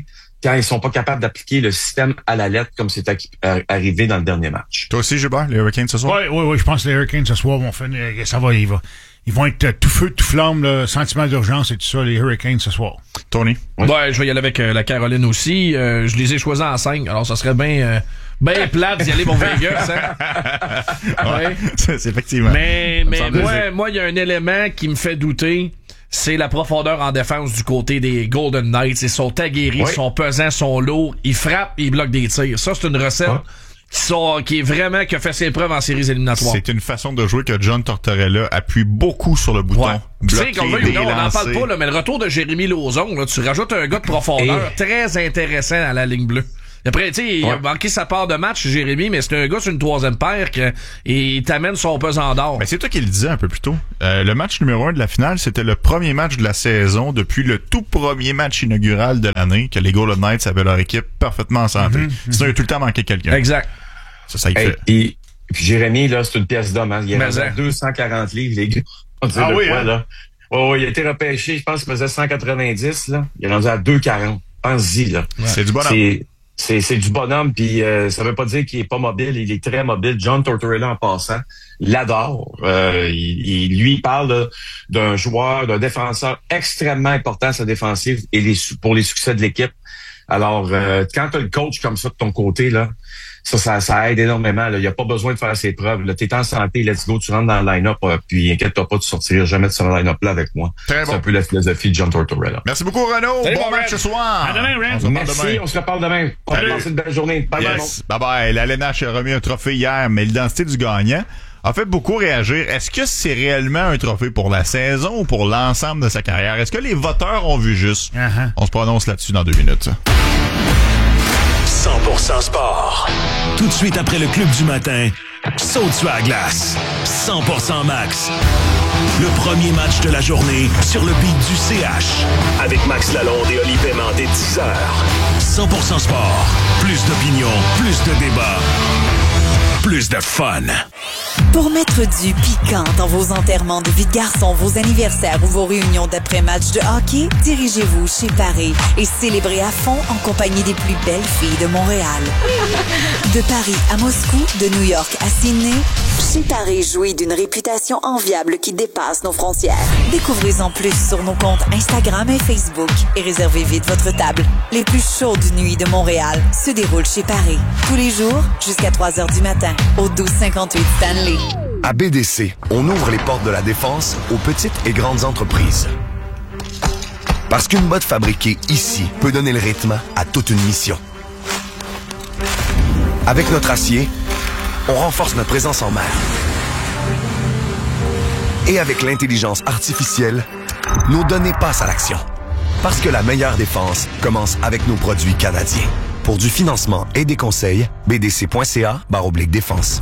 quand ils sont pas capables d'appliquer le système à la lettre comme c'est arrivé dans le dernier match. Toi aussi, Gilbert, les Hurricanes ce soir? Oui, oui, oui, je pense que les Hurricanes ce soir vont finir, ça va, ils vont, ils vont être tout feu, tout flamme, là, sentiment d'urgence et tout ça, les Hurricanes ce soir. Tony? Oui. Ouais, je vais y aller avec euh, la Caroline aussi. Euh, je les ai choisis en cinq, alors ça serait bien euh, ben plate d'y aller pour Vegas, hein? Ouais, c'est, c'est effectivement. Mais, mais moi, moi, il y a un élément qui me fait douter. C'est la profondeur en défense du côté des Golden Knights. Ils sont aguerris, oui. Ils sont pesants, ils sont lourds, ils frappent, ils bloquent des tirs. Ça, c'est une recette ouais. qui, sont, qui est vraiment, qui a fait ses preuves en séries éliminatoires. C'est une façon de jouer que John Tortorella appuie beaucoup sur le bouton. Ouais. Bloquer, tu sais, comme on n'en parle pas, là, mais le retour de Jérémy Lauzon, là, tu rajoutes un gars de profondeur Et... très intéressant à la ligne bleue. Après, tu sais, ouais. il a manqué sa part de match, Jérémy, mais c'est un gars sur une troisième paire que, et il t'amène son pesant d'or. Mais c'est toi qui le disais un peu plus tôt. Euh, le match numéro un de la finale, c'était le premier match de la saison depuis le tout premier match inaugural de l'année que les Golden Knights avaient leur équipe parfaitement en santé. Mm-hmm. Sinon, il a tout le temps manqué quelqu'un. Exact. Ça, ça y hey, fait. Et puis Jérémy, là, c'est une pièce d'homme. Hein. Il est à deux cent quarante livres, les gars. On dit ah oui, quoi, hein? là. Oh, oui, il a été repêché, je pense qu'il faisait cent quatre-vingt-dix, là. Il est rendu à deux cent quarante. Pense-y, là. Ouais. C'est du bonhomme. C'est... C'est, c'est du bonhomme, puis euh, ça veut pas dire qu'il est pas mobile, il est très mobile. John Tortorella, en passant, l'adore. Euh, il, il, lui, il parle là, d'un joueur, d'un défenseur extrêmement important à sa défensive et les, pour les succès de l'équipe. Alors, euh, quand tu as le coach comme ça de ton côté, là, ça, ça, ça aide énormément. Il n'y a pas besoin de faire ses preuves. Tu es en santé, let's go, tu rentres dans le line-up, euh, puis inquiète-toi pas, tu sortiras jamais de ce line-up-là avec moi. Très C'est bon. un peu la philosophie de John Tortorella. Merci beaucoup, Renaud. Salut, bon match Red. ce soir. À demain, Red. On Merci, demain. On se reparle demain. On va passer une belle journée. Bye, yes. bye. Bye bye. La L N H a remis un trophée hier, mais l'identité du gagnant a fait beaucoup réagir. Est-ce que c'est réellement un trophée pour la saison ou pour l'ensemble de sa carrière? Est-ce que les voteurs ont vu juste? Uh-huh. On se prononce là-dessus dans deux minutes. cent pour cent sport. Tout de suite après le club du matin, saute sur la glace. cent pour cent max. Le premier match de la journée sur le beat du C H. Avec Max Lalonde et Oli Paiement dès dix heures. cent pour cent sport. Plus d'opinion, plus de débat, plus de fun. Pour mettre du piquant dans vos enterrements de vie de garçon, vos anniversaires ou vos réunions d'après-match de hockey, dirigez-vous chez Paris et célébrez à fond en compagnie des plus belles filles de Montréal. De Paris à Moscou, de New York à Sydney, chez Paris jouit d'une réputation enviable qui dépasse nos frontières. Découvrez-en plus sur nos comptes Instagram et Facebook et réservez vite votre table. Les plus chaudes nuits de Montréal se déroulent chez Paris. Tous les jours jusqu'à trois heures du matin au douze cinquante-huit Stanley. À B D C, on ouvre les portes de la défense aux petites et grandes entreprises. Parce qu'une botte fabriquée ici peut donner le rythme à toute une mission. Avec notre acier, on renforce notre présence en mer. Et avec l'intelligence artificielle, nos données passent à l'action. Parce que la meilleure défense commence avec nos produits canadiens. Pour du financement et des conseils, b d c point c a barre oblique défense.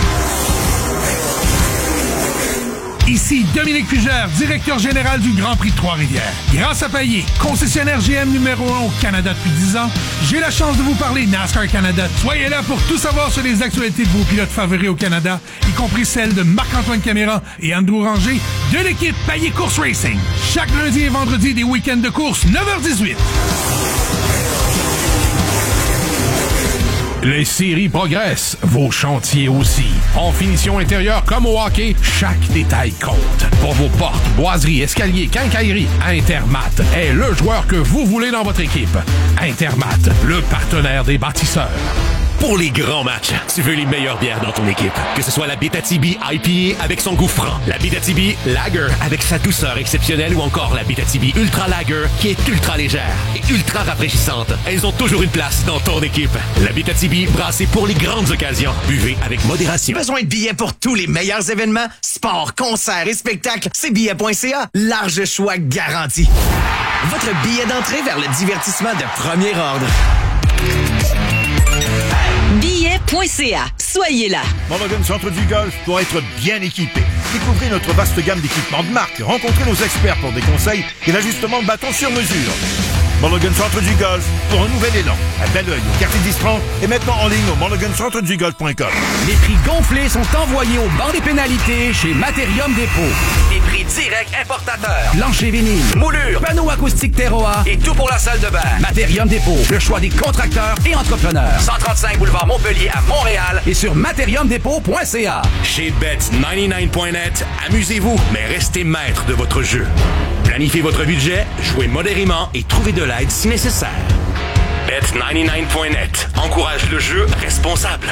Ici Dominique Fugère, directeur général du Grand Prix de Trois-Rivières. Grâce à Payet, concessionnaire G M numéro un au Canada depuis dix ans, j'ai la chance de vous parler NASCAR Canada. Soyez là pour tout savoir sur les actualités de vos pilotes favoris au Canada, y compris celles de Marc-Antoine Caméra et Andrew Ranger de l'équipe Payet Course Racing. Chaque lundi et vendredi des week-ends de course, neuf heures dix-huit. Les séries progressent, vos chantiers aussi. En finition intérieure comme au hockey, chaque détail compte. Pour vos portes, boiseries, escaliers, quincailleries, Intermat est le joueur que vous voulez dans votre équipe. Intermat, le partenaire des bâtisseurs. Pour les grands matchs, tu veux les meilleures bières dans ton équipe. Que ce soit la Abitibi I P A avec son goût franc, la Abitibi Lager avec sa douceur exceptionnelle ou encore la Abitibi Ultra Lager qui est ultra légère et ultra rafraîchissante. Elles ont toujours une place dans ton équipe. La Abitibi brassée pour les grandes occasions. Buvez avec modération. Besoin de billets pour tous les meilleurs événements? Sport, concerts et spectacles, c'est billets point c a. Large choix garanti. Votre billet d'entrée vers le divertissement de premier ordre. billet point c a. Soyez là. Mulligan Centre du Golf doit être bien équipé. Découvrez notre vaste gamme d'équipements de marque. Rencontrez nos experts pour des conseils et l'ajustement de bâton sur mesure. Mulligan Centre du Golf pour un nouvel élan. À Belleuil, au quartier dix trente et maintenant en ligne au mulligan centre du golf point com. Les prix gonflés sont envoyés au banc des pénalités chez Materium Dépôt. Des prix Direct Importateur. Plancher vinyle, moulure, panneaux acoustiques Terroir et tout pour la salle de bain. Matérium Dépôt, le choix des contracteurs et entrepreneurs. cent trente-cinq boulevard Montpellier à Montréal et sur matérium dépôt point c a. Chez Bet quatre-vingt-dix-neuf point net, amusez-vous, mais restez maître de votre jeu. Planifiez votre budget, jouez modérément et trouvez de l'aide si nécessaire. Bet quatre-vingt-dix-neuf point net encourage le jeu responsable.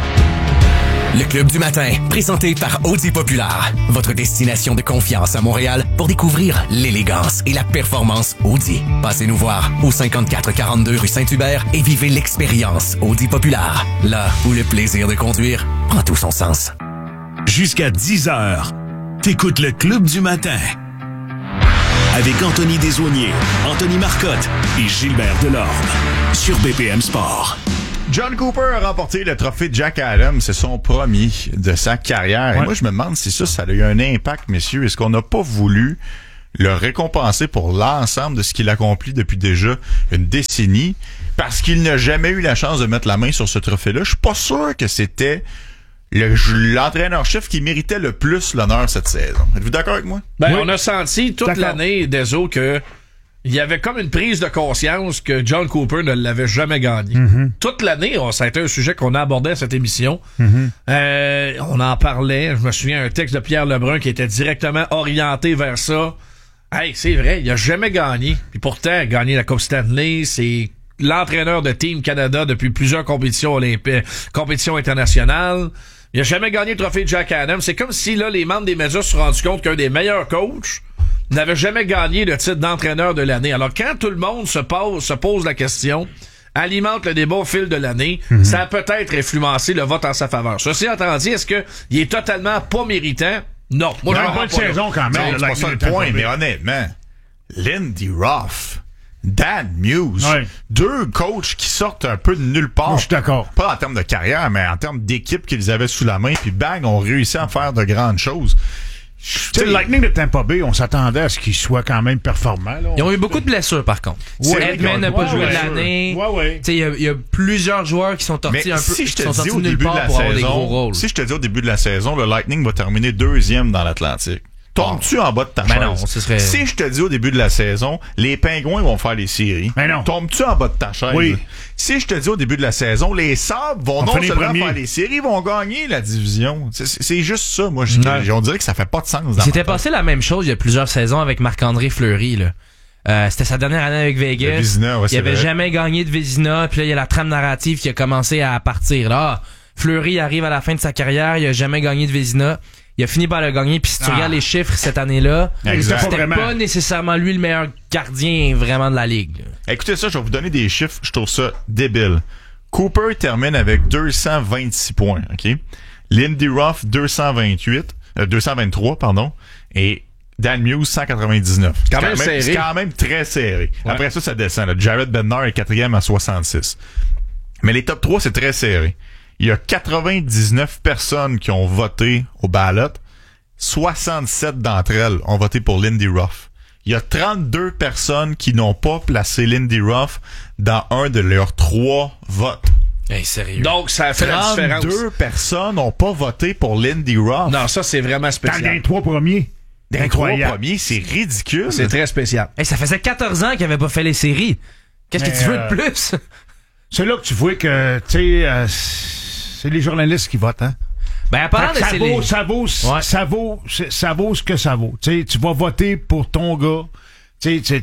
Le Club du matin, présenté par Audi Populaire. Votre destination de confiance à Montréal pour découvrir l'élégance et la performance Audi. Passez nous voir au cinquante-quatre quarante-deux rue Saint-Hubert et vivez l'expérience Audi Populaire. Là où le plaisir de conduire prend tout son sens. Jusqu'à dix heures, t'écoutes le Club du matin. Avec Anthony Desaulniers, Anthony Marcotte et Gilbert Delorme. Sur B P M Sport. John Cooper a remporté le trophée Jack Adams. C'est son premier de sa carrière. Ouais. Et moi, je me demande si ça, ça a eu un impact, messieurs. Est-ce qu'on n'a pas voulu le récompenser pour l'ensemble de ce qu'il accomplit depuis déjà une décennie? Parce qu'il n'a jamais eu la chance de mettre la main sur ce trophée-là. Je suis pas sûr que c'était le, l'entraîneur-chef qui méritait le plus l'honneur cette saison. Êtes-vous d'accord avec moi? Ben, oui. On a senti toute d'accord. l'année, Deso, que il y avait comme une prise de conscience que John Cooper ne l'avait jamais gagné. Mm-hmm. Toute l'année, oh, ça a été un sujet qu'on a abordé à cette émission. Mm-hmm. Euh, on en parlait. Je me souviens un texte de Pierre Lebrun qui était directement orienté vers ça. Hey, c'est vrai, il a jamais gagné. Puis pourtant, gagner la Coupe Stanley, c'est l'entraîneur de Team Canada depuis plusieurs compétitions olympiques, compétitions internationales. Il a jamais gagné le trophée Jack Adams. C'est comme si là, les membres des médias se sont rendus compte qu'un des meilleurs coachs n'avait jamais gagné le titre d'entraîneur de l'année. Alors, quand tout le monde se pose, se pose la question, alimente le débat au fil de l'année, mm-hmm. ça a peut-être influencé le vote en sa faveur. Ceci étant dit, est-ce qu'il est totalement pas méritant? Non. Moi, je pas de saison quand même. Non, c'est pas ça le point, mais honnêtement, Lindy Ruff, Dan Muse, ouais. deux coachs qui sortent un peu de nulle part. Moi, je suis d'accord. Pas en termes de carrière, mais en termes d'équipe qu'ils avaient sous la main, puis bang, ont réussi à faire de grandes choses. Tu sais, le Lightning de Tampa Bay, on s'attendait à ce qu'il soit quand même performant. Là. Ils ont eu beaucoup de blessures, par contre. Ouais, Edman n'a pas ouais, joué ouais, de l'année. Ouais, ouais. Il y, y a plusieurs joueurs qui sont sortis un peu si je te qui sont dis au nulle début part de la pour saison, avoir des gros rôles. Si je te dis au début de la saison, le Lightning va terminer deuxième dans l'Atlantique. Tombes-tu en bas de ta ben chaise? Non, ce serait... Si je te dis au début de la saison, les Pingouins vont faire les séries. Ben non. Tombes-tu en bas de ta chaise? Oui. Si je te dis au début de la saison, les Sabres vont on non seulement faire les séries, ils vont gagner la division. C'est, c'est juste ça, moi. Je, on dirait que ça fait pas de sens. C'était passé la même chose il y a plusieurs saisons avec Marc-André Fleury, là. Euh, c'était sa dernière année avec Vegas. Vézina, ouais, il avait vrai. jamais gagné de Vézina, puis là, il y a la trame narrative qui a commencé à partir. Là, Fleury arrive à la fin de sa carrière, il a jamais gagné de Vézina. Il a fini par le gagner, puis si tu ah. regardes les chiffres cette année-là, exact. c'était pas, pas nécessairement lui le meilleur gardien vraiment de la ligue. Là. Écoutez ça, je vais vous donner des chiffres, je trouve ça débile. Cooper termine avec deux cent vingt-six points, OK? Lindy Ruff, deux cent vingt-huit, euh, deux cent vingt-trois, pardon, et Dan Muse, cent quatre-vingt-dix-neuf. C'est quand, quand même, même serré. C'est quand même très serré. Ouais. Après ça, ça descend. Là. Jared Bednar est quatrième à soixante-six. Mais les top trois, c'est très serré. Il y a quatre-vingt-dix-neuf personnes qui ont voté au ballot. soixante-sept d'entre elles ont voté pour Lindy Ruff. Il y a trente-deux personnes qui n'ont pas placé Lindy Ruff dans un de leurs trois votes. Hey, sérieux. Donc, ça fait la différence. trente-deux personnes n'ont pas voté pour Lindy Ruff. Non, ça, c'est vraiment spécial. Dans les trois premiers. Dans les trois premiers, c'est ridicule. C'est très spécial. Hey, ça faisait quatorze ans qu'il n'avait pas fait les séries. Qu'est-ce Mais que tu veux euh, de plus? C'est là que tu vois que, tu sais, euh, c'est les journalistes qui votent, hein? Ben, à part de ça, ces vaut, les... ça vaut, ouais. ça vaut, ça vaut ce que ça vaut. Tu sais, tu vas voter pour ton gars. Tu sais,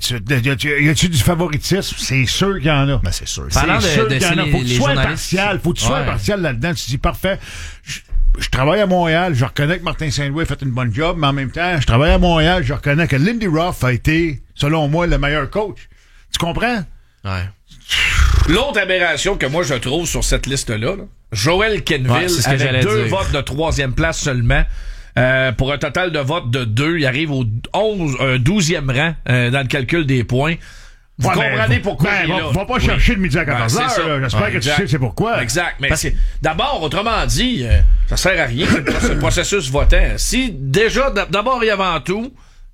y a-tu du favoritisme? C'est sûr qu'il y en a. Ben, c'est sûr. C'est Parlant sûr de, de qu'il y en a. Faut que tu sois impartial. Faut que tu sois ouais. impartial là-dedans. Tu dis, parfait. Je, je travaille à Montréal. Je reconnais que Martin Saint-Louis a fait une bonne job, mais en même temps, je travaille à Montréal. Je reconnais que Lindy Ruff a été, selon moi, le meilleur coach. Tu comprends? Ouais. L'autre aberration que moi je trouve sur cette liste-là, là, Joel Kenville, ouais, c'est ce que avec deux dire. votes de troisième place seulement, euh, pour un total de votes de deux, il arrive au onze, euh, douzième rang euh, dans le calcul des points. Vous ouais, comprenez pourquoi ben, il est va, là. Va pas oui. chercher le midi à quatorze heures. Ben, J'espère ouais, que exact. tu sais c'est pourquoi. Exact. Mais c'est, d'abord, autrement dit, euh, ça sert à rien, ce processus votant. Si déjà, d'abord et avant tout,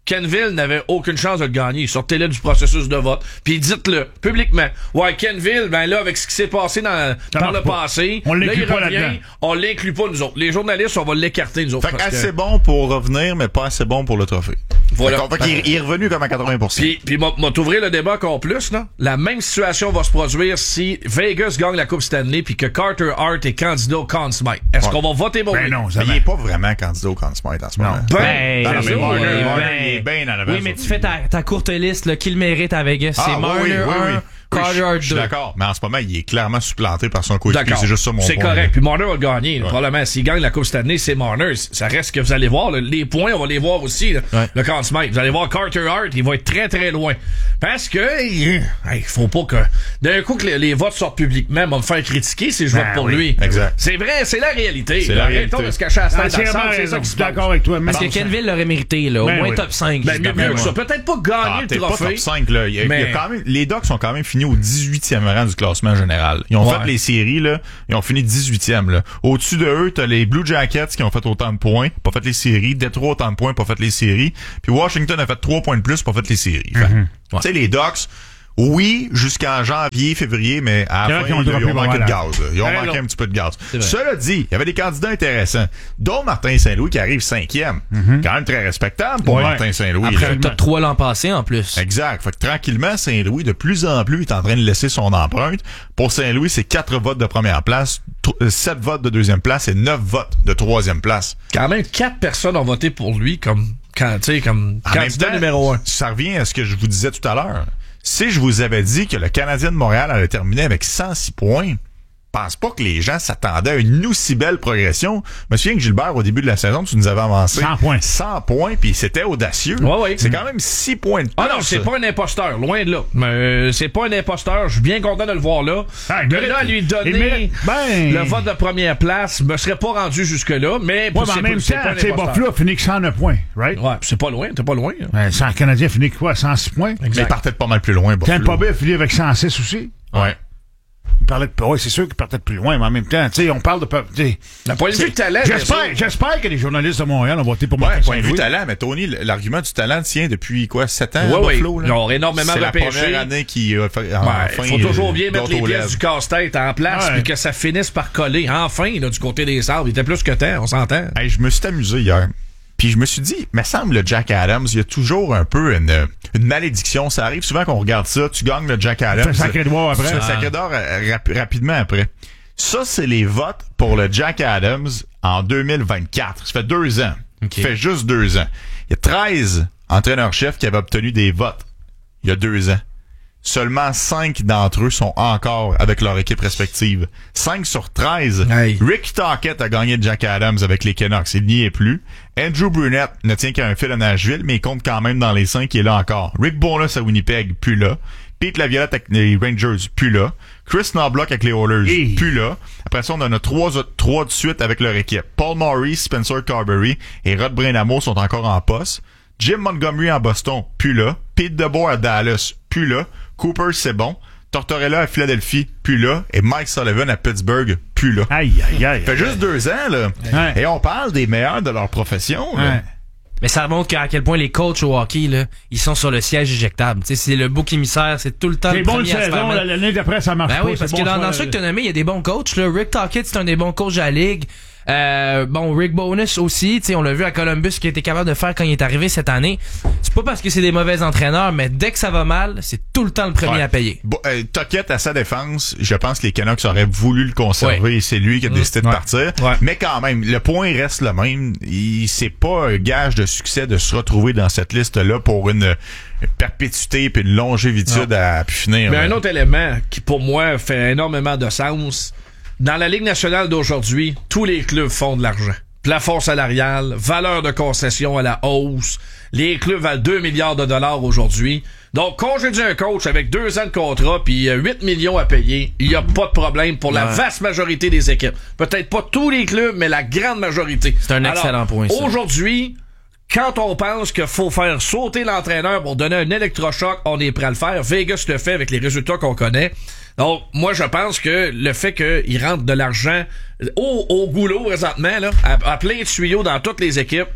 Kenville n'avait aucune chance de le gagner. Sortez-le du processus de vote. Puis dites-le publiquement. Ouais, Kenville, ben là, avec ce qui s'est passé dans, par le pas. passé, on là, l'inclut il pas revient, là-dedans. on l'inclut pas, nous autres. Les journalistes, on va l'écarter, nous autres. Fait qu'assez bon pour revenir, mais pas assez bon pour le trophée. Voilà. Fait qu'il il est revenu comme à quatre-vingts pour cent. Puis, puis m'a, m'a t'ouvrir le débat encore plus, là. La même situation va se produire si Vegas gagne la Coupe Stanley puis que Carter Hart est candidat au Conn Smythe. Est-ce Ouais. qu'on va voter pour Ben lui? non, Mais il est pas vraiment candidat au Conn Smythe en ce moment. Ben, Ben, non, mais oui, Marner, oui, Marner, ben, il est bien en avant. oui, mais tu fais ta, ta courte liste, là, qui le mérite à Vegas. Ah, c'est oui, Marner oui, oui, oui. un, Carter Oui, Hart je suis deux. d'accord, mais en ce moment, il est clairement supplanté par son coéquipier. D'accord. C'est juste ça mon C'est point. correct. Puis Marner va le gagner. Ouais. Probablement, s'il gagne la Coupe cette année, c'est Marner. Ça reste que vous allez voir. Là, les points, on va les voir aussi. Là, Ouais. le Conn Smythe. Vous allez voir Carter Hart, il va être très très loin. Parce que il hey, faut pas que d'un coup que les, les votes sortent publiquement, on va me faire critiquer si je Ben vote pour oui, lui. exact. C'est vrai, c'est la réalité. C'est la Arrêtons réalité. de se cacher à la tête Entièrement ensemble, c'est raison, ça qui je se suis passe. d'accord avec toi. Parce que Bon, Kenville l'aurait mérité, là. Au Ben moins oui. top cinq. Ben, mieux, mieux que ça. moi. Peut-être pas gagner Ah, le t'es pas trophée. top cinq, là. Il y a, mais- il y a quand même, les Ducks sont quand même finis au dix-huitième rang du classement général. Ils ont Ouais. fait les séries, là. Ils ont fini dix-huitième, là. Au-dessus de eux, t'as les Blue Jackets qui ont fait autant de points, pas fait les séries. Detroit, autant de points, pas fait les séries. Puis Washington a fait trois points de plus, pas fait les séries. Fait, Mhm. tu sais, les Ducks, oui, jusqu'en janvier, février, mais à C'est la vrai fin, qu'ils ont ils, ils droppé ont manqué pas de mal, gaz. là. Ils ont Ouais, manqué non. un petit peu de gaz. vrai. Cela dit, il y avait des candidats intéressants, dont Martin Saint-Louis qui arrive cinquième. Quand même très respectable pour Ouais. Martin Saint-Louis. Après là. un top trois l'an passé, en plus. Exact. Fait que tranquillement, Saint-Louis, de plus en plus, est en train de laisser son empreinte. Pour Saint-Louis, c'est quatre votes de première place, sept votes de deuxième place et neuf votes de troisième place. Quand même, quatre personnes ont voté pour lui comme, quand, tu sais, comme En même candidat temps, numéro un. ça revient à ce que je vous disais tout à l'heure. Si je vous avais dit que le Canadien de Montréal allait terminer avec cent six points, je pense pas que les gens s'attendaient à une aussi belle progression. Je me souviens que Gilbert, au début de la saison, tu nous avais avancé cent points. cent points, puis c'était audacieux. Ouais, ouais. C'est quand même six points de plus. Ah non, c'est pas un imposteur, loin de là. Mais euh, c'est pas un imposteur, je suis bien content de le voir là. Ah, il de mérite- là à lui il donner mérite- ben- le vote de première place, me serais pas rendu jusque-là, mais, Ouais, mais c'est en même pas- c'est temps, pas un tu sais, imposteur. Buffalo a fini que cent neuf points, right? Ouais, c'est pas loin, t'es pas loin. hein. Ben, le Canadien a fini que quoi, cent six points? Mais il partait de pas mal plus loin, Buffalo. Tampa Bay a fini avec cent six aussi. Ouais. Il parlait de, ouais, c'est sûr qu'il partait de plus loin, mais en même temps, tu sais, on parle de, tu sais, Le point de vue de talent, bien J'espère, sûr. j'espère que les journalistes de Montréal ont voté pour Ouais, Martin point de vue Saint-Louis. talent, mais Tony, l'argument du talent tient depuis quoi, sept ans, Ouais, Buffalo, oui. là? Ils ont énormément C'est la repêché. première année qui a fait, Ouais, enfin, faut toujours bien euh, mettre les d'autres pièces lèvres. du casse-tête en place Ouais. puis que ça finisse par coller. Enfin, là, du côté des arbres, il était plus que temps, on s'entend. Hey, je me suis amusé hier. Puis je me suis dit, me semble le Jack Adams, il y a toujours un peu une, une malédiction. Ça arrive souvent qu'on regarde ça, tu gagnes le Jack Adams. Tu fais sacré d'or après. Tu fais Ah. sacré d'or euh, rap- rapidement après. Ça, c'est les votes pour le Jack Adams en deux mille vingt-quatre. Ça fait deux ans. Ça fait juste deux ans. Il y a treize entraîneurs-chefs qui avaient obtenu des votes il y a deux ans. Seulement cinq d'entre eux sont encore avec leur équipe respective. cinq sur treize. Hey. Rick Tocchet a gagné Jack Adams avec les Canucks. Il n'y est plus. Andrew Brunette ne tient qu'à un fil à Nashville, mais il compte quand même dans les cinq. Il est là encore. Rick Bowness à Winnipeg, plus là. Pete Laviolette avec les Rangers, plus là. Chris Knobloch avec les Oilers, Hey. plus là. Après ça, on en a trois, autres- trois de suite avec leur équipe. Paul Maury, Spencer Carberry et Rod Brinamo sont encore en poste. Jim Montgomery à Boston, plus là. Pete DeBoer à Dallas, plus là. Cooper, c'est bon. Tortorella à Philadelphie, plus là. Et Mike Sullivan à Pittsburgh, plus là. Aïe, aïe, aïe. Ça fait juste deux ans, là. Ouais. Et on parle des meilleurs de leur profession, là. Ouais. Mais ça montre à quel point les coachs au hockey, là, ils sont sur le siège éjectable. Tu sais, c'est le bouc émissaire, c'est tout le temps C'est le bon une premier à se faire saison, mettre. l'année d'après, ça marche Ben pas. oui, c'est parce bon, que dans, c'est dans pas- ceux que tu as nommés, il y a des bons coachs. Là. Rick Tocchet, c'est un des bons coachs de la Ligue. Euh, bon, Rick Bowness aussi, tu sais, on l'a vu à Columbus ce qu'il était capable de faire quand il est arrivé cette année. C'est pas parce que c'est des mauvais entraîneurs, mais dès que ça va mal, c'est tout le temps le premier Ouais. à payer. Bon, euh, Tocchet, à sa défense, je pense que les Canucks auraient voulu le conserver Ouais. et c'est lui qui a décidé de Ouais. partir. Ouais. Mais quand même, le point reste le même. Il, c'est pas un gage de succès de se retrouver dans cette liste-là pour une, une perpétuité puis une longévitude Non. à pu finir. Mais là. un autre élément qui, pour moi, fait énormément de sens, dans la Ligue nationale d'aujourd'hui, tous les clubs font de l'argent. Plafond salarial, valeur de concession à la hausse. Les clubs valent deux milliards de dollars aujourd'hui. Donc, congédier un coach avec deux ans de contrat puis euh, huit millions à payer, il n'y a pas de problème pour la Ouais. vaste majorité des équipes. Peut-être pas tous les clubs, mais la grande majorité. C'est un excellent Alors, point, ça. Aujourd'hui, quand on pense qu'il faut faire sauter l'entraîneur pour donner un électrochoc, on est prêt à le faire. Vegas le fait avec les résultats qu'on connaît. Donc, moi, je pense que le fait qu'il rentre de l'argent au, au goulot présentement, là, à, à plein de tuyaux dans toutes les équipes,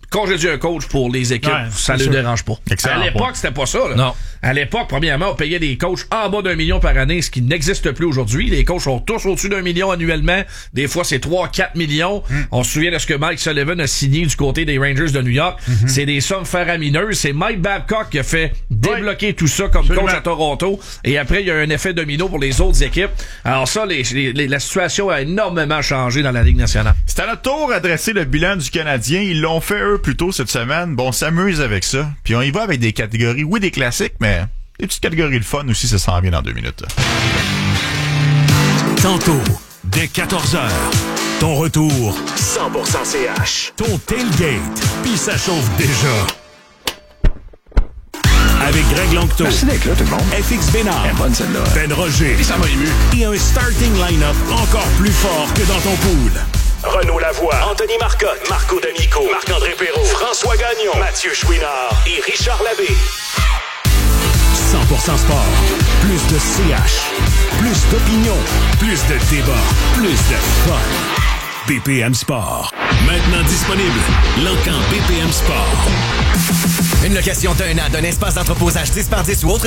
congédier un coach pour les équipes, Ouais, ça ne sûr. le dérange pas. Excellent À l'époque, point. c'était pas ça. Là. Non. À l'époque, premièrement, on payait des coachs en bas d'un million par année, ce qui n'existe plus aujourd'hui. Les coachs sont tous au-dessus d'un million annuellement. Des fois, c'est trois, quatre millions. Mm. On se souvient de ce que Mike Sullivan a signé du côté des Rangers de New York. Mm-hmm. C'est des sommes faramineuses. C'est Mike Babcock qui a fait débloquer ouais. tout ça comme Absolument. coach à Toronto. Et après, il y a un effet domino pour les autres équipes. Alors ça, les, les, les, la situation a énormément changé dans la Ligue nationale. C'est à notre tour à dresser le bilan du Canadien. Ils l'ont fait, eux, plus tôt cette semaine. Bon, on s'amuse avec ça. Puis on y va avec des catégories, oui, des classiques, mais des petites catégories de fun aussi, ça s'en vient dans deux minutes. Tantôt, dès quatorze heures, ton retour cent pour cent C H. Ton tailgate, puis ça chauffe déjà. Avec Greg Lanctot. Merci d'être là, tout le monde. F X Bénard. Elle est bonne, celle-là. Ben Roger. Et ça m'a ému. Et un starting line-up encore plus fort que dans ton pool. Renaud Lavoie, Anthony Marcotte, Marco D'Amico, Marc-André Perrault, François Gagnon, Mathieu Chouinard et Richard Labbé. cent pour cent sport. Plus de C H. Plus d'opinion. Plus de débat. Plus de fun. B P M Sport. Maintenant disponible. L'encan B P M Sport. Une location d'un an d'un espace d'entreposage dix par dix ou autre